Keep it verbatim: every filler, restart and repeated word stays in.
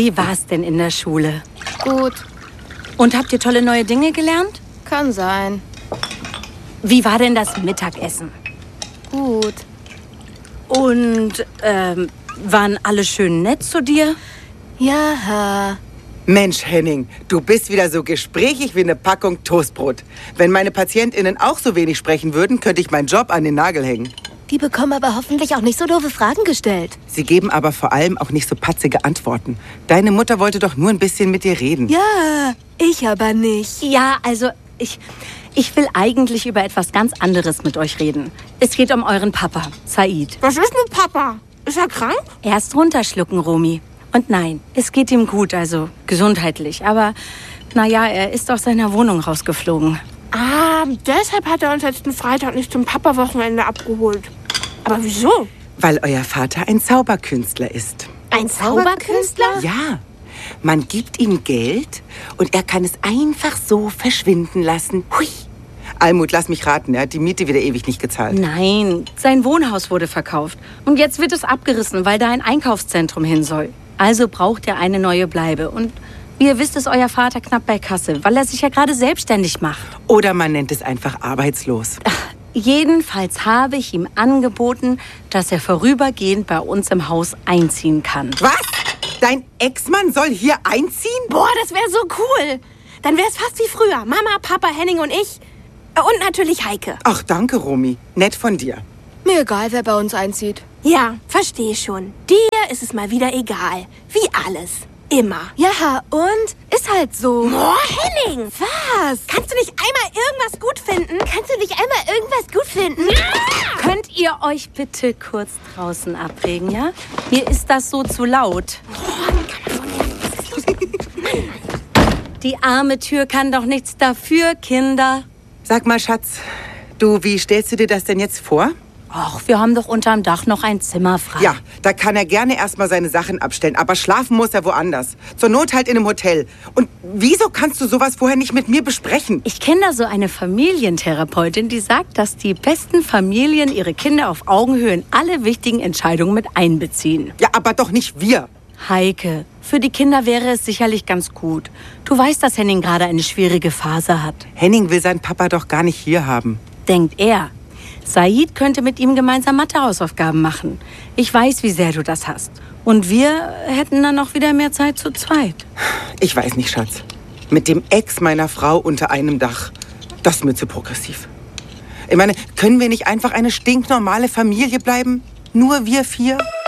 Wie war's denn in der Schule? Gut. Und habt ihr tolle neue Dinge gelernt? Kann sein. Wie war denn das Mittagessen? Gut. Und ähm, waren alle schön nett zu dir? Ja. Mensch, Henning, du bist wieder so gesprächig wie eine Packung Toastbrot. Wenn meine PatientInnen auch so wenig sprechen würden, könnte ich meinen Job an den Nagel hängen. Die bekommen aber hoffentlich auch nicht so doofe Fragen gestellt. Sie geben aber vor allem auch nicht so patzige Antworten. Deine Mutter wollte doch nur ein bisschen mit dir reden. Ja, ich aber nicht. Ja, also ich, ich will eigentlich über etwas ganz anderes mit euch reden. Es geht um euren Papa, Said. Was ist mit Papa? Ist er krank? Erst runterschlucken, Romy. Und nein, es geht ihm gut, also gesundheitlich. Aber naja, er ist aus seiner Wohnung rausgeflogen. Ah, deshalb hat er uns letzten Freitag nicht zum Papa-Wochenende abgeholt. Aber wieso? Weil euer Vater ein Zauberkünstler ist. Ein Zauberkünstler? Ja, man gibt ihm Geld und er kann es einfach so verschwinden lassen. Hui. Almut, lass mich raten, er hat die Miete wieder ewig nicht gezahlt. Nein, sein Wohnhaus wurde verkauft. Und jetzt wird es abgerissen, weil da ein Einkaufszentrum hin soll. Also braucht er eine neue Bleibe. Und wie ihr wisst, ist euer Vater knapp bei Kasse, weil er sich ja gerade selbstständig macht. Oder man nennt es einfach arbeitslos. Ach, jedenfalls habe ich ihm angeboten, dass er vorübergehend bei uns im Haus einziehen kann. Was? Dein Ex-Mann soll hier einziehen? Boah, das wäre so cool. Dann wäre es fast wie früher. Mama, Papa, Henning und ich. Und natürlich Heike. Ach, danke, Romy. Nett von dir. Mir egal, wer bei uns einzieht. Ja, verstehe schon. Dir ist es mal wieder egal. Wie alles. Immer. Ja, und? Ist halt so. Oh, Henning! Was? Kannst du nicht einmal irgendwas gut finden? Kannst du nicht einmal irgendwas gut finden? Ja! Könnt ihr euch bitte kurz draußen abregen, ja? Mir ist das so zu laut. Die arme Tür kann doch nichts dafür, Kinder. Sag mal, Schatz, du, wie stellst du dir das denn jetzt vor? Ach, wir haben doch unterm Dach noch ein Zimmer frei. Ja, da kann er gerne erstmal seine Sachen abstellen, aber schlafen muss er woanders. Zur Not halt in einem Hotel. Und wieso kannst du sowas vorher nicht mit mir besprechen? Ich kenne da so eine Familientherapeutin, die sagt, dass die besten Familien ihre Kinder auf Augenhöhe in alle wichtigen Entscheidungen mit einbeziehen. Ja, aber doch nicht wir. Heike, für die Kinder wäre es sicherlich ganz gut. Du weißt, dass Henning gerade eine schwierige Phase hat. Henning will seinen Papa doch gar nicht hier haben. Denkt er. Said könnte mit ihm gemeinsam Mathehausaufgaben machen. Ich weiß, wie sehr du das hast. Und wir hätten dann auch wieder mehr Zeit zu zweit. Ich weiß nicht, Schatz. Mit dem Ex meiner Frau unter einem Dach. Das ist mir zu progressiv. Ich meine, können wir nicht einfach eine stinknormale Familie bleiben? Nur wir vier?